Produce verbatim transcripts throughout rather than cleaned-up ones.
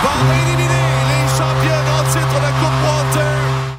vont éliminer les championnes en titre de Coupe Walter.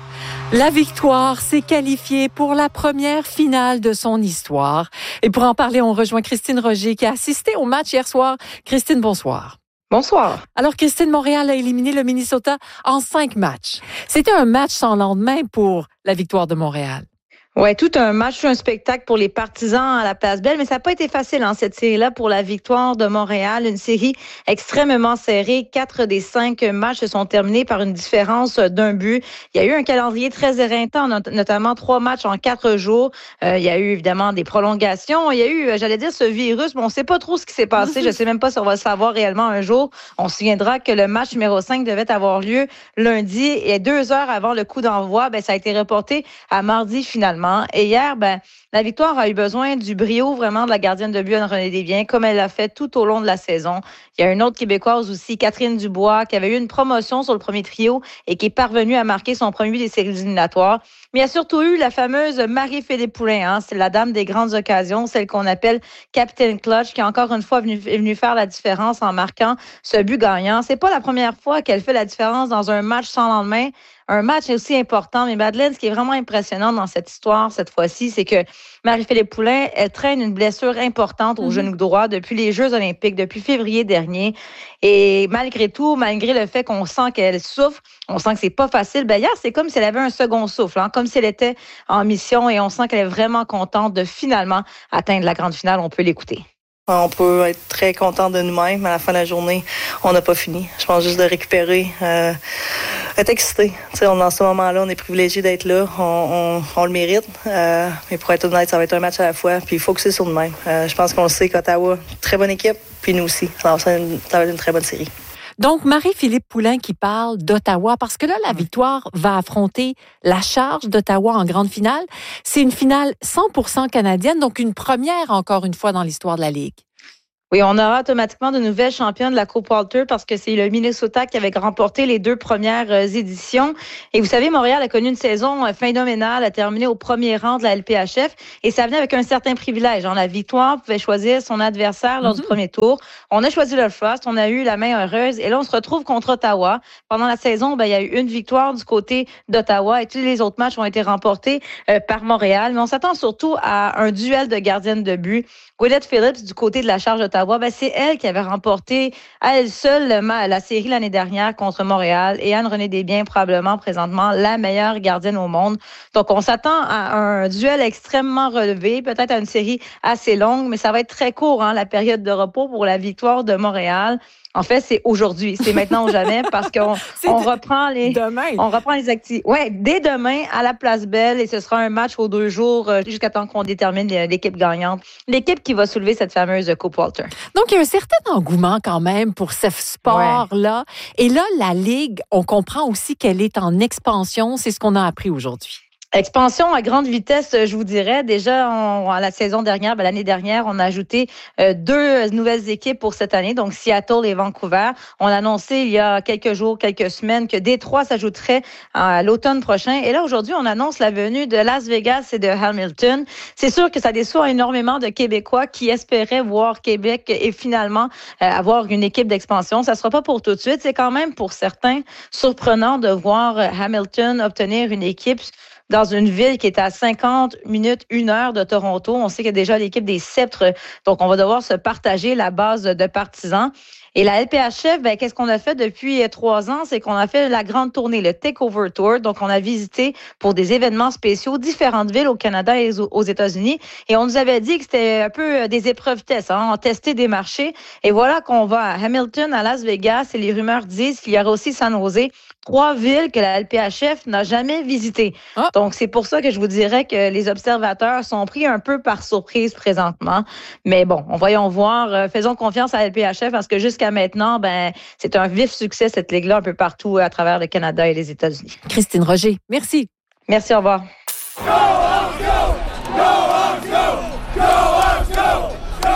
La Victoire s'est qualifiée pour la première finale de son histoire. Et pour en parler, on rejoint Christine Roger qui a assisté au match hier soir. Christine, bonsoir. Bonsoir. Alors, Christine, Montréal a éliminé le Minnesota en cinq matchs. C'était un match sans lendemain pour la Victoire de Montréal. Ouais, tout un match, tout un spectacle pour les partisans à la Place Belle, mais ça n'a pas été facile, hein, cette série-là pour la Victoire de Montréal. Une série extrêmement serrée. Quatre des cinq matchs se sont terminés par une différence d'un but. Il y a eu un calendrier très éreintant, notamment trois matchs en quatre jours. Euh, il y a eu évidemment des prolongations. Il y a eu, j'allais dire, ce virus, mais on ne sait pas trop ce qui s'est passé. Je ne sais même pas si on va le savoir réellement un jour. On se souviendra que le match numéro cinq devait avoir lieu lundi et deux heures avant le coup d'envoi, ben, ça a été reporté à mardi finalement. Et hier, ben, la Victoire a eu besoin du brio vraiment de la gardienne de but Anne-Renée Desbiens, comme elle l'a fait tout au long de la saison. Il y a une autre Québécoise aussi, Catherine Dubois, qui avait eu une promotion sur le premier trio et qui est parvenue à marquer son premier but des séries éliminatoires. Mais il y a surtout eu la fameuse Marie-Philippe Poulin, hein, c'est la dame des grandes occasions, celle qu'on appelle Captain Clutch, qui encore une fois est venue, est venue faire la différence en marquant ce but gagnant. C'est pas la première fois qu'elle fait la différence dans un match sans lendemain. Un match aussi important, mais Madeleine, ce qui est vraiment impressionnant dans cette histoire cette fois-ci, c'est que Marie-Philippe Poulin, elle traîne une blessure importante au mm-hmm. genou droit depuis les Jeux olympiques, depuis février dernier. Et malgré tout, malgré le fait qu'on sent qu'elle souffre, on sent que c'est pas facile, ben hier, c'est comme si elle avait un second souffle, hein, comme si elle était en mission et on sent qu'elle est vraiment contente de finalement atteindre la grande finale. On peut l'écouter. On peut être très content de nous-mêmes. À la fin de la journée, on n'a pas fini. Je pense juste de récupérer, euh, être excité. T'sais, on, dans ce moment-là, on est privilégié d'être là. On, on, on le mérite. Euh, mais pour être honnête, ça va être un match à la fois. Puis il faut que c'est sur nous-mêmes. Euh, je pense qu'on le sait qu'Ottawa, très bonne équipe. Puis nous aussi. Ça va être une, ça va être une très bonne série. Donc, Marie-Philippe Poulin qui parle d'Ottawa, parce que là, la Victoire va affronter la charge d'Ottawa en grande finale. C'est une finale cent pour cent canadienne, donc une première encore une fois dans l'histoire de la Ligue. Oui, on aura automatiquement de nouvelles championnes de la Coupe Walter parce que c'est le Minnesota qui avait remporté les deux premières éditions. Et vous savez, Montréal a connu une saison phénoménale, a terminé au premier rang de la L P H F et ça venait avec un certain privilège. Hein. La Victoire pouvait choisir son adversaire lors mm-hmm. du premier tour. On a choisi le Frost, on a eu la main heureuse et là, on se retrouve contre Ottawa. Pendant la saison, ben, il y a eu une victoire du côté d'Ottawa et tous les autres matchs ont été remportés euh, par Montréal. Mais on s'attend surtout à un duel de gardiennes de but. Gwyneth Phillips, du côté de la charge d'Ottawa, ben c'est elle qui avait remporté à elle seule la, la série l'année dernière contre Montréal. Et Anne-Renée Desbiens, probablement présentement la meilleure gardienne au monde. Donc, on s'attend à un duel extrêmement relevé, peut-être à une série assez longue, mais ça va être très court, hein, la période de repos pour la Victoire de Montréal. En fait, c'est aujourd'hui, c'est maintenant ou jamais parce qu'on on reprend les demain. On reprend les activités. Ouais, dès demain à la Place Belle et ce sera un match aux deux jours jusqu'à temps qu'on détermine l'équipe gagnante, l'équipe qui va soulever cette fameuse Coupe Walter. Donc il y a un certain engouement quand même pour ce sport-là. Ouais. Et là, la Ligue, on comprend aussi qu'elle est en expansion. C'est ce qu'on a appris aujourd'hui. Expansion à grande vitesse, je vous dirais. Déjà, on, la saison dernière, ben, l'année dernière, on a ajouté euh, deux nouvelles équipes pour cette année, donc Seattle et Vancouver. On a annoncé il y a quelques jours, quelques semaines que Détroit s'ajouterait à l'automne prochain. Et là, aujourd'hui, on annonce la venue de Las Vegas et de Hamilton. C'est sûr que ça déçoit énormément de Québécois qui espéraient voir Québec et finalement euh, avoir une équipe d'expansion. Ça ne sera pas pour tout de suite. C'est quand même pour certains surprenant de voir Hamilton obtenir une équipe dans une ville qui est à cinquante minutes, une heure de Toronto. On sait qu'il y a déjà l'équipe des Sceptres, donc on va devoir se partager la base de partisans. Et la L P H F, ben, qu'est-ce qu'on a fait depuis trois ans? C'est qu'on a fait la grande tournée, le Takeover Tour. Donc, on a visité pour des événements spéciaux différentes villes au Canada et aux États-Unis. Et on nous avait dit que c'était un peu des épreuves tests, hein, on testait des marchés. Et voilà qu'on va à Hamilton, à Las Vegas, et les rumeurs disent qu'il y aura aussi San Jose. Trois villes que la L P H F n'a jamais visitées. Oh. Donc, c'est pour ça que je vous dirais que les observateurs sont pris un peu par surprise présentement. Mais bon, on voyons voir. Euh, faisons confiance à la L P H F parce que jusqu'à maintenant, ben, c'est un vif succès, cette ligue-là, un peu partout à travers le Canada et les États-Unis. Christine Roger, merci. Merci, au revoir. Go, Hawks, go! Go, Hawks, go! Go, Hawks, go!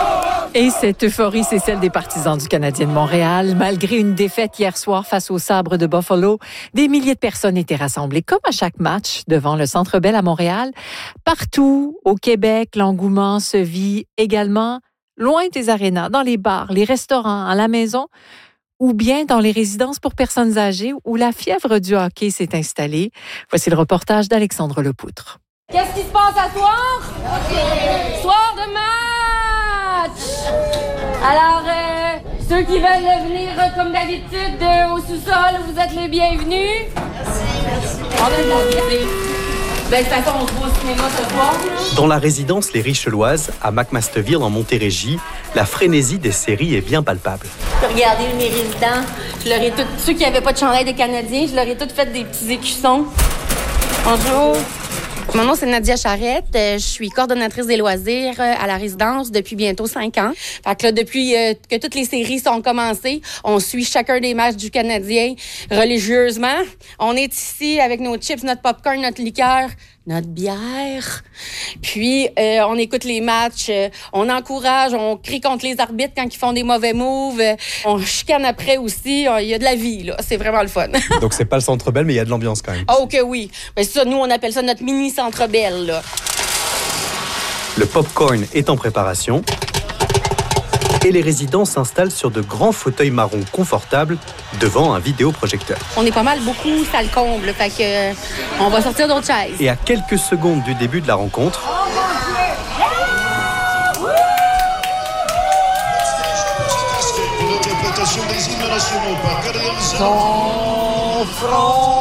Et cette euphorie, c'est celle des partisans du Canadien de Montréal. Malgré une défaite hier soir face aux Sabres de Buffalo, des milliers de personnes étaient rassemblées, comme à chaque match, devant le Centre Bell à Montréal. Partout au Québec, l'engouement se vit également loin des arénas, dans les bars, les restaurants, à la maison, ou bien dans les résidences pour personnes âgées où la fièvre du hockey s'est installée. Voici le reportage d'Alexandre Lepoutre. Qu'est-ce qui se passe à soir? Okay. Soir de match! Alors, euh, ceux qui veulent venir euh, comme d'habitude euh, au sous-sol, vous êtes les bienvenus. Merci, merci. On a de la visite. Ben, de toute façon, on se voit au cinéma ce soir. Dans la résidence Les Richeloises, à McMasterville, en Montérégie, la frénésie des séries est bien palpable. Regardez mes résidents. Je leur ai tout, ceux qui n'avaient pas de chandail de Canadiens, je leur ai tous fait des petits écussons. Bonjour. Mon nom, c'est Nadia Charrette. Je suis coordonnatrice des loisirs à la résidence depuis bientôt cinq ans. Fait que là, depuis euh, que toutes les séries sont commencées, on suit chacun des matchs du Canadien religieusement. On est ici avec nos chips, notre popcorn, notre liqueur, notre bière. Puis, euh, on écoute les matchs, euh, on encourage, on crie contre les arbitres quand ils font des mauvais moves. Euh, on chicane après aussi. Il y a de la vie, là. C'est vraiment le fun. Donc, c'est pas le Centre Bell, mais il y a de l'ambiance quand même. Oh que oui. Mais ça, nous, on appelle ça notre mini Centre Bell, là. Le popcorn est en préparation. Et les résidents s'installent sur de grands fauteuils marrons confortables devant un vidéoprojecteur. On est pas mal beaucoup, ça le comble, fait que euh, on va sortir d'autres chaises. Et à quelques secondes du début de la rencontre, L'interprétation des hymnes nationaux par Canadiens.